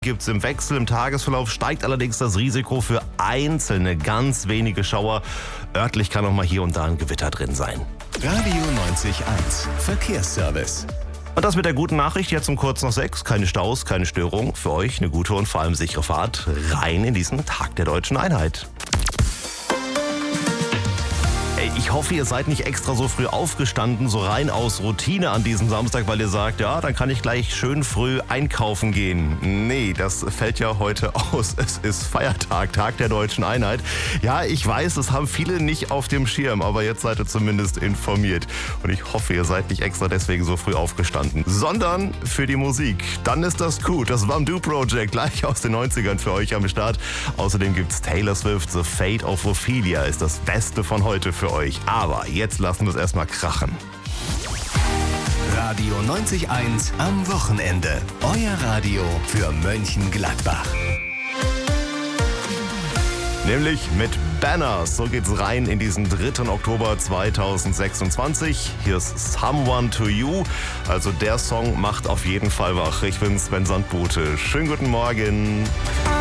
Gibt es im Wechsel. Im Tagesverlauf steigt allerdings das Risiko für einzelne, ganz wenige Schauer. Örtlich kann auch mal hier und da ein Gewitter drin sein. Radio 90.1 Verkehrsservice. Und das mit der guten Nachricht jetzt um kurz nach 6. Keine Staus, keine Störung. Für euch eine gute und vor allem sichere Fahrt rein in diesen Tag der Deutschen Einheit. Ich hoffe, ihr seid nicht extra so früh aufgestanden, so rein aus Routine an diesem Samstag, weil ihr sagt, ja, dann kann ich gleich schön früh einkaufen gehen. Nee, das fällt ja heute aus. Es ist Feiertag, Tag der Deutschen Einheit. Ja, ich weiß, das haben viele nicht auf dem Schirm, aber jetzt seid ihr zumindest informiert. Und ich hoffe, ihr seid nicht extra deswegen so früh aufgestanden, sondern für die Musik. Dann ist das gut. Das Vamdoo Project, gleich aus den 90ern für euch am Start. Außerdem gibt's Taylor Swift, The Fate of Ophelia ist das Beste von heute für euch. Aber jetzt lassen wir es erstmal krachen. Radio 90.1 am Wochenende. Euer Radio für Mönchengladbach. Nämlich mit Banners. So geht's rein in diesen 3. Oktober 2026. Hier ist Someone to You. Also der Song macht auf jeden Fall wach. Ich bin Sven Sandbote. Schönen guten Morgen.